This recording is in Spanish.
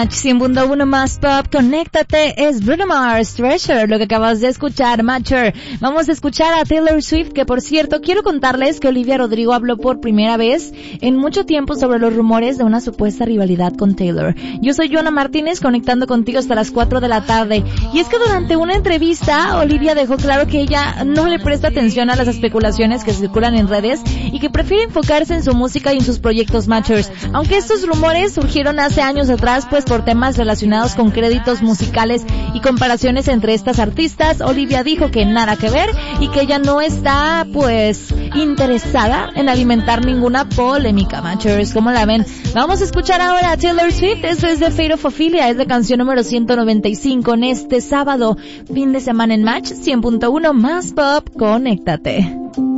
100.1 más pop, conéctate, es Bruno Mars, Treasure, lo que acabas de escuchar, Mature. Vamos a escuchar a Taylor Swift, que por cierto, quiero contarles que Olivia Rodrigo habló por primera vez en mucho tiempo sobre los rumores de una supuesta rivalidad con Taylor. Yo soy Joana Martínez, conectando contigo hasta las 4 de la tarde. Y es que durante una entrevista, Olivia dejó claro que ella no le presta atención a las especulaciones que circulan en redes y que prefiere enfocarse en su música y en sus proyectos Matures. Aunque estos rumores surgieron hace años atrás, pues por temas relacionados con créditos musicales y comparaciones entre estas artistas, Olivia dijo que nada que ver y que ella no está, pues, interesada en alimentar ninguna polémica, Matchers. ¿Cómo la ven? Vamos a escuchar ahora a Taylor Swift. Esto es de Fate of Ophelia, es la canción número 195 en este sábado, fin de semana en Match 100.1 más pop, conéctate.